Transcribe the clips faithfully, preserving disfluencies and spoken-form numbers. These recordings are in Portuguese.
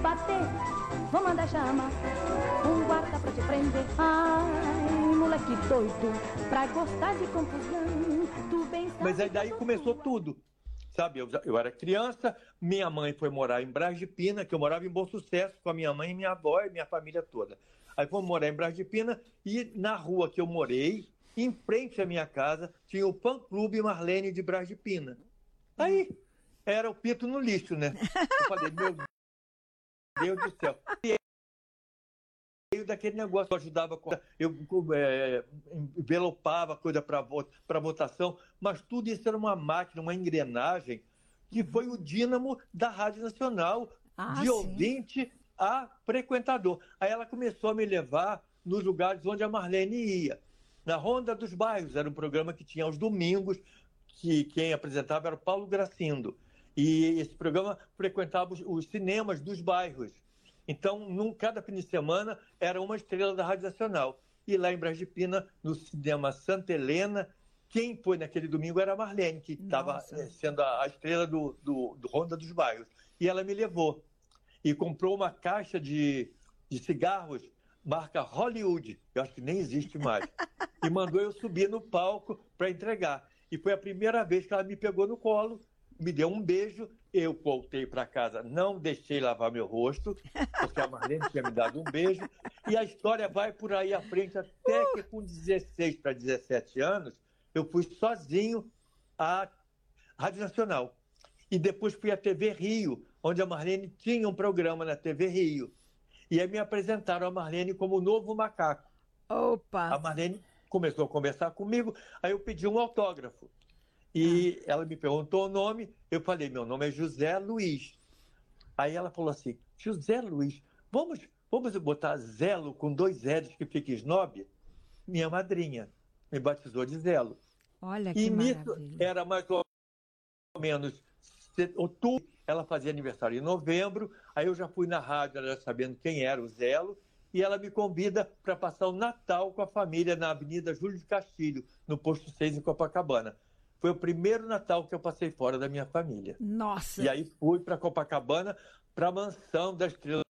bater, vou mandar chamar um guarda pra te prender. Ai, moleque doido, pra gostar de confusão, tu bem sabe. Mas aí daí começou tudo, sabe? Eu, eu era criança, minha mãe foi morar em Braz de Pina, que eu morava em Bom Sucesso com a minha mãe e minha avó e minha família toda. Aí fomos morar em Braz de Pina e na rua que eu morei, em frente à minha casa, tinha o fã-clube Marlene de Braz de Pina. Aí era o pito no lixo, né? Eu falei, meu Deus do céu. E aí, daquele negócio, eu ajudava, eu é, envelopava coisa para votação, mas tudo isso era uma máquina, uma engrenagem, que foi o dínamo da Rádio Nacional, ah, de sim. ouvinte a frequentador. Aí ela começou a me levar nos lugares onde a Marlene ia. Na Ronda dos Bairros, era um programa que tinha aos domingos, que quem apresentava era o Paulo Gracindo. E esse programa frequentava os, os cinemas dos bairros. Então, num, cada fim de semana, era uma estrela da Rádio Nacional. E lá em Braz de Pina, no cinema Santa Helena, quem foi naquele domingo era a Marlene, que estava sendo a, a estrela do, do, do Ronda dos Bairros. E ela me levou. E comprou uma caixa de, de cigarros, marca Hollywood, eu acho que nem existe mais. E mandou eu subir no palco para entregar. E foi a primeira vez que ela me pegou no colo, me deu um beijo, eu voltei para casa, não deixei lavar meu rosto, porque a Marlene tinha me dado um beijo, e a história vai por aí à frente, até que com dezesseis para dezessete anos, eu fui sozinho à Rádio Nacional. E depois fui à T V Rio, onde a Marlene tinha um programa na T V Rio. E aí me apresentaram a Marlene como o novo macaco. Opa! A Marlene começou a conversar comigo, aí eu pedi um autógrafo. E ah. ela me perguntou o nome, eu falei, meu nome é José Luiz. Aí ela falou assim, José Luiz, vamos, vamos botar Zelo com dois L's que fica snob? Minha madrinha me batizou de Zelo. Olha que e nisso maravilha. Era mais ou menos outubro, ela fazia aniversário em novembro, aí eu já fui na rádio, ela já sabendo quem era o Zelo, e ela me convida para passar o Natal com a família na Avenida Júlio de Castilho, no Posto seis, em Copacabana. Foi o primeiro Natal que eu passei fora da minha família. Nossa! E aí fui para Copacabana, para a mansão da Estrela.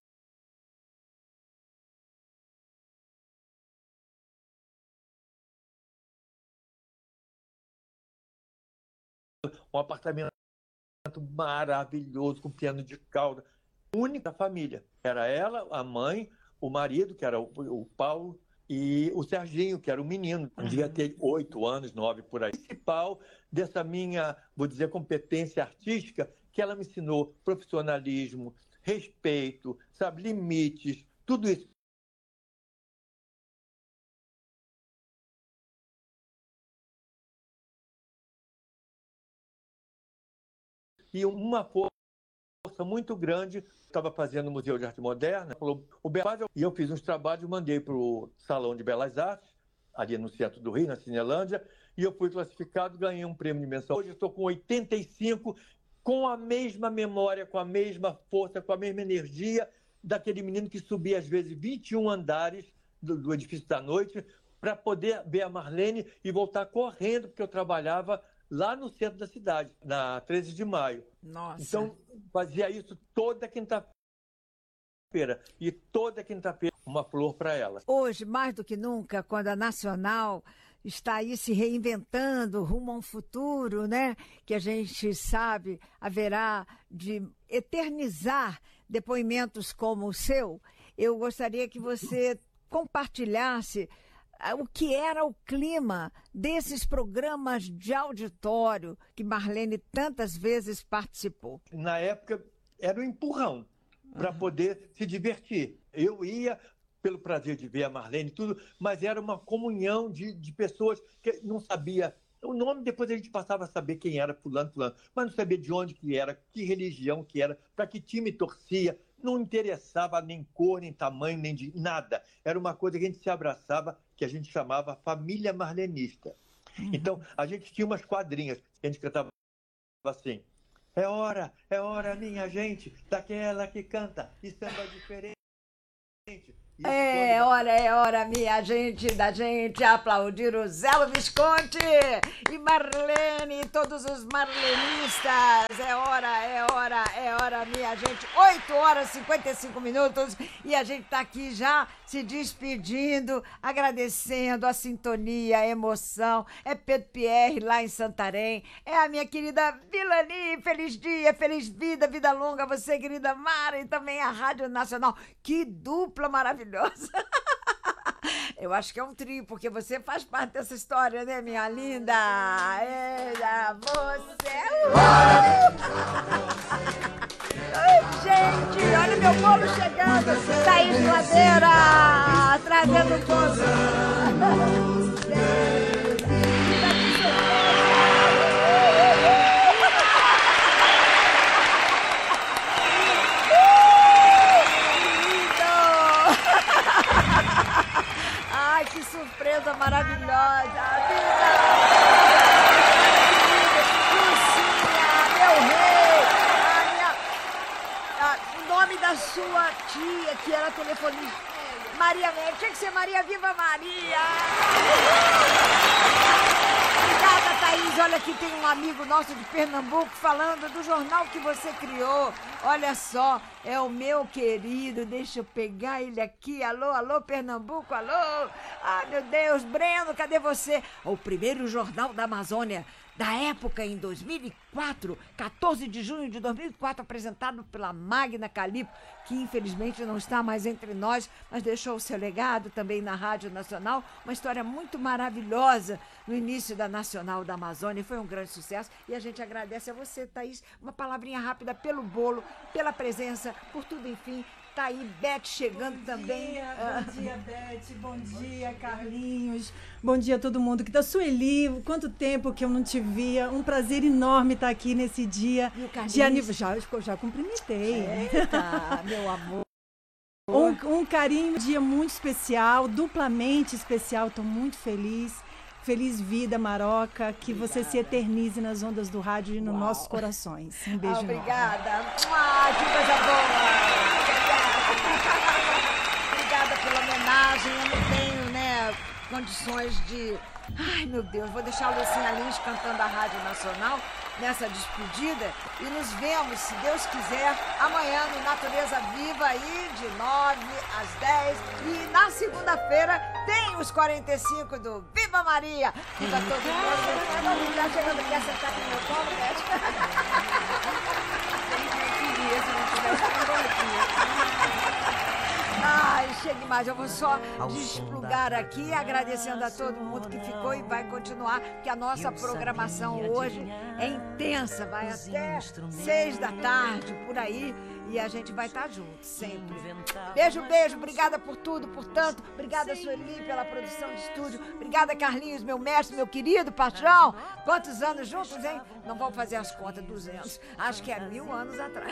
Um apartamento maravilhoso, com piano de cauda. Única família. Era ela, a mãe, o marido, que era o, o Paulo, e o Serginho, que era o menino. Uhum. Devia ter oito anos, nove por aí. O principal dessa minha, vou dizer, competência artística, que ela me ensinou profissionalismo, respeito, sabe, limites, tudo isso. E uma força muito grande, estava fazendo o Museu de Arte Moderna, falou, o Belas, e eu fiz uns trabalhos, mandei para o Salão de Belas Artes, ali no centro do Rio, na Cinelândia, e eu fui classificado, ganhei um prêmio de menção. Hoje eu estou com oitenta e cinco, com a mesma memória, com a mesma força, com a mesma energia daquele menino que subia às vezes vinte e um andares do, do edifício da noite para poder ver a Marlene e voltar correndo, porque eu trabalhava lá no centro da cidade, na treze de maio. Nossa. Então, fazia isso toda quinta-feira. E toda quinta-feira, uma flor para ela. Hoje, mais do que nunca, quando a Nacional está aí se reinventando rumo a um futuro, né? Que a gente sabe haverá de eternizar depoimentos como o seu, eu gostaria que você compartilhasse o que era o clima desses programas de auditório que Marlene tantas vezes participou. Na época, era um empurrão para uhum. poder se divertir. Eu ia pelo prazer de ver a Marlene e tudo, mas era uma comunhão de, de pessoas que não sabia o nome, depois a gente passava a saber quem era fulano, fulano, mas não sabia de onde que era, que religião que era, para que time torcia. Não interessava nem cor, nem tamanho, nem de nada. Era uma coisa que a gente se abraçava, que a gente chamava família marlenista. Uhum. Então, a gente tinha umas quadrinhas, que a gente cantava assim, é hora, é hora, minha gente, daquela que canta e samba diferente. É hora, é hora, minha gente, da gente aplaudir o Zé Visconti e Marlene, todos os marlenistas. É hora, é hora, é hora, minha gente. oito horas e cinquenta e cinco minutos e a gente tá aqui já se despedindo, agradecendo a sintonia, a emoção. É Pedro Pierre lá em Santarém, é a minha querida Vilani, feliz dia, feliz vida, vida longa, você, querida Mara, e também a Rádio Nacional. Que dupla maravilhosa. Eu acho que é um trio, porque você faz parte dessa história, né, minha linda? Eita, você... Ai, gente, olha meu bolo chegando. Thaís Ladeira, trazendo bolo. Ai, que surpresa maravilhosa! Lucinha, meu rei! A minha, a, o nome da sua tia, que era telefonista, Maria Mel, tinha que ser Maria Viva Maria! Obrigada, Thaís. Olha, aqui tem um amigo nosso de Pernambuco falando do jornal que você criou. Olha só, é o meu querido, deixa eu pegar ele aqui. Alô, alô, Pernambuco, alô. Ah, meu Deus, Breno, cadê você? O primeiro jornal da Amazônia da época, em dois mil e quatro, quatorze de junho de dois mil e quatro, apresentado pela Magna Calipo, que infelizmente não está mais entre nós, mas deixou o seu legado também na Rádio Nacional, uma história muito maravilhosa no início da Nacional da Amazônia, foi um grande sucesso e a gente agradece a você, Thaís, uma palavrinha rápida pelo bolo, pela presença, por tudo, enfim. Tá aí, Beth chegando bom também. Dia, ah. Bom dia, Beth. Bom dia, Carlinhos. Bom dia a todo mundo que tá. Sueli, quanto tempo que eu não te via. Um prazer enorme estar aqui nesse dia de aniversário. Já, já cumprimentei. Eita, meu amor. Um, um carinho, um dia muito especial, duplamente especial. Estou muito feliz. Feliz vida, Maroca, que obrigada. Você se eternize nas ondas do rádio e nos Uau. Nossos corações. Um beijo. Ah, obrigada. Ah, que coisa boa. Obrigada pela homenagem. Eu não tenho, né, condições de... Ai, meu Deus, vou deixar a Lucinha Lins cantando a Rádio Nacional nessa despedida e nos vemos, se Deus quiser, amanhã no Natureza Viva aí de nove às dez e na segunda-feira tem os quarenta e cinco do Viva Maria. Viva todo mundo. Vamos já chegando, quer sentar aqui no meu colo, Beth? Eu queria, se não tivesse aqui. Ai, chegue mais. Eu vou só desplugar aqui, agradecendo a todo mundo que ficou e vai continuar, que a nossa programação hoje é intensa, vai até seis da tarde, por aí, e a gente vai estar junto, sempre. Beijo, beijo, obrigada por tudo, por tanto. Obrigada, Sueli, pela produção de estúdio. Obrigada, Carlinhos, meu mestre, meu querido patrão. Quantos anos juntos, hein? Não vamos fazer as contas, duzentos. Acho que é mil anos atrás.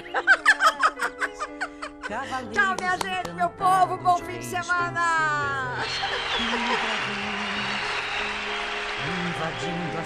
Tchau, minha gente, meu povo, bom fim de semana! Invadindo a